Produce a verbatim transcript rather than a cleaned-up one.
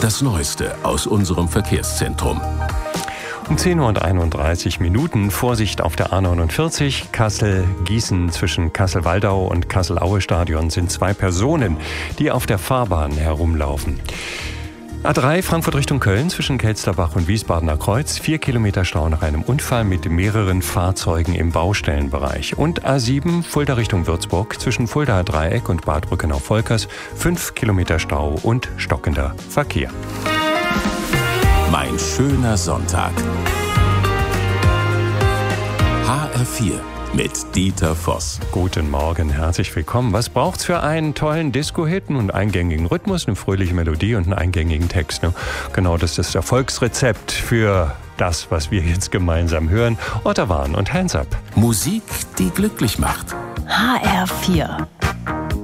Das Neueste aus unserem Verkehrszentrum. Um zehn Uhr einunddreißig Minuten. Vorsicht auf der A neunundvierzig. Kassel-Gießen zwischen Kassel-Waldau und Kassel-Aue-Stadion sind zwei Personen, die auf der Fahrbahn herumlaufen. A drei Frankfurt Richtung Köln zwischen Kelsterbach und Wiesbadener Kreuz. Vier Kilometer Stau nach einem Unfall mit mehreren Fahrzeugen im Baustellenbereich. Und A sieben Fulda Richtung Würzburg zwischen Fuldaer Dreieck und Bad Brückenau-Volkers. Fünf Kilometer Stau und stockender Verkehr. Mein schöner Sonntag. H R vier mit Dieter Voss. Guten Morgen, herzlich willkommen. Was braucht's für einen tollen Disco-Hit? Einen eingängigen Rhythmus, eine fröhliche Melodie und einen eingängigen Text. Ne? Genau, das ist das Erfolgsrezept für das, was wir jetzt gemeinsam hören. Ottawa und Hands Up. Musik, die glücklich macht. H R vier.